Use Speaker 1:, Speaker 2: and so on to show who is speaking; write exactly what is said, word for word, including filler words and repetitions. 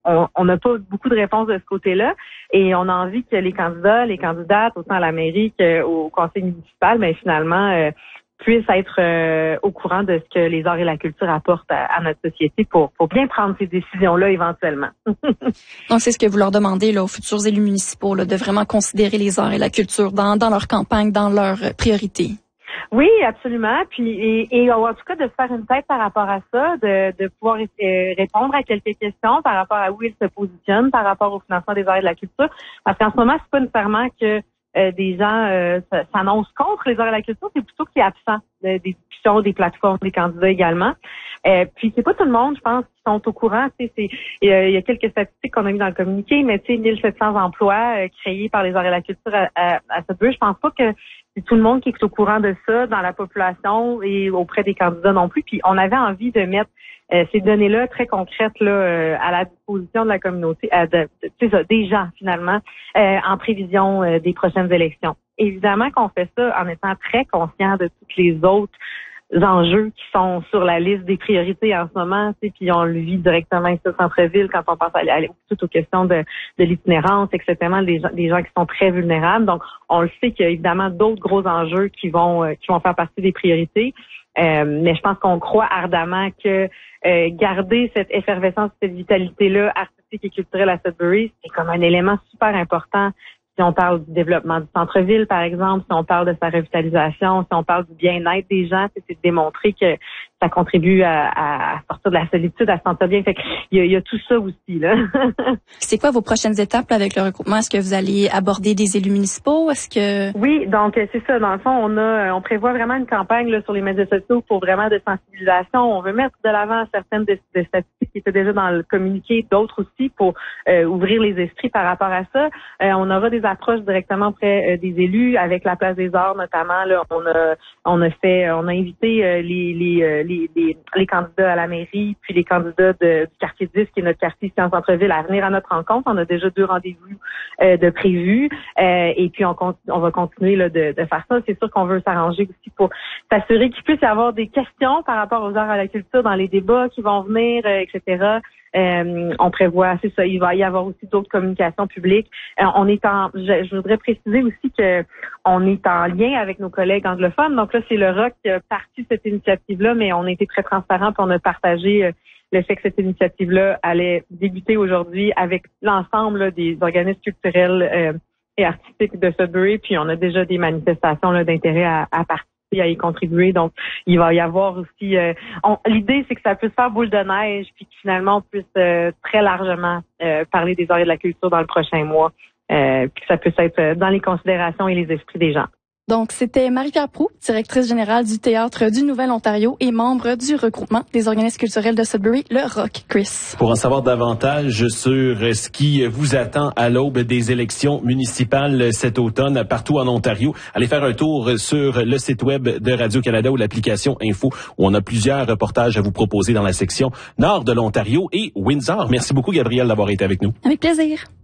Speaker 1: on n'a pas beaucoup de réponses de ce côté-là et on a envie que les candidats, les candidates, autant à la mairie qu'au conseil municipal, mais finalement euh, puissent être euh, au courant de ce que les arts et la culture apportent à, à notre société pour, pour bien prendre ces décisions-là éventuellement.
Speaker 2: Donc, c'est ce que vous leur demandez là, aux futurs élus municipaux, là, de vraiment considérer les arts et la culture dans, dans leur campagne, dans leurs priorités.
Speaker 1: Oui, absolument. Puis et, et en tout cas de se faire une tête par rapport à ça, de, de pouvoir euh, répondre à quelques questions par rapport à où ils se positionnent, par rapport au financement des arts et de la culture. Parce qu'en ce moment, c'est pas nécessairement que euh, des gens euh, s'annoncent contre les arts et la culture, c'est plutôt qu'il y a absent euh, des discussions, des plateformes, des candidats également. Euh, puis c'est pas tout le monde, je pense, qui sont au courant. Tu sais, c'est il y, a, il y a quelques statistiques qu'on a mis dans le communiqué, mais tu sais, mille sept cents emplois euh, créés par les arts et la culture à, à, à Sudbury. Je pense pas que c'est tout le monde qui est au courant de ça dans la population et auprès des candidats non plus. Puis on avait envie de mettre euh, ces données-là très concrètes là euh, à la disposition de la communauté, euh, de, de, de ça, des gens finalement, euh, en prévision euh, des prochaines élections. Évidemment qu'on fait ça en étant très conscient de toutes les autres enjeux qui sont sur la liste des priorités en ce moment, tu sais, puis on le vit directement ici au centre-ville quand on pense à, à, tout aux questions de, de l'itinérance, et cetera, des gens, des gens qui sont très vulnérables. Donc, on le sait qu'il y a évidemment d'autres gros enjeux qui vont euh, qui vont faire partie des priorités. Euh, mais je pense qu'on croit ardemment que euh, garder cette effervescence, cette vitalité-là artistique et culturelle à Sudbury, c'est comme un élément super important. Si on parle du développement du centre-ville, par exemple, si on parle de sa revitalisation, si on parle du bien-être des gens, c'est de démontrer que ça contribue à, à sortir de la solitude, à se sentir bien. Fait que il y a, il y a tout ça aussi, là.
Speaker 2: C'est quoi vos prochaines étapes là, avec le regroupement? Est-ce que vous allez aborder des élus municipaux? Est-ce que...
Speaker 1: Oui, donc c'est ça. Dans le fond, on a, on prévoit vraiment une campagne là, sur les médias sociaux pour vraiment de sensibilisation. On veut mettre de l'avant certaines de, de statistiques qui étaient déjà dans le communiqué, d'autres aussi pour euh, ouvrir les esprits par rapport à ça. Euh, on aura des approches directement auprès euh, des élus avec la Place des Arts notamment. Là, on a, on a fait, on a invité euh, les, les, euh, les, les, les candidats à la mairie, puis les candidats de, du quartier dix, qui est notre quartier ici en centre-ville, à venir à notre rencontre. On a déjà deux rendez-vous euh, de prévus, euh, et puis on, on va continuer là, de, de faire ça. C'est sûr qu'on veut s'arranger aussi pour s'assurer qu'il puisse y avoir des questions par rapport aux arts à la culture dans les débats qui vont venir, euh, et cetera. Euh, on prévoit, c'est ça, il va y avoir aussi d'autres communications publiques. Euh, on est en, je, je voudrais préciser aussi que on est en lien avec nos collègues anglophones. Donc là, c'est le R O C qui a parti cette initiative-là, mais on a été très transparents puis on a partagé euh, le fait que cette initiative-là allait débuter aujourd'hui avec l'ensemble là, des organismes culturels euh, et artistiques de Sudbury. Puis on a déjà des manifestations là, d'intérêt à, à participer, à y contribuer. Donc, il va y avoir aussi... Euh, on, l'idée, c'est que ça puisse faire boule de neige puis que finalement, on puisse euh, très largement euh, parler des arts et de la culture dans le prochain mois, euh, puis que ça puisse être dans les considérations et les esprits des gens.
Speaker 2: Donc, c'était Marie-Pierre Proulx, directrice générale du Théâtre du Nouvel-Ontario et membre du regroupement des organismes culturels de Sudbury, le R O C. Chris.
Speaker 3: Pour en savoir davantage sur ce qui vous attend à l'aube des élections municipales cet automne partout en Ontario, allez faire un tour sur le site web de Radio-Canada ou l'application Info où on a plusieurs reportages à vous proposer dans la section Nord de l'Ontario et Windsor. Merci beaucoup, Gabrielle, d'avoir été avec nous.
Speaker 2: Avec plaisir.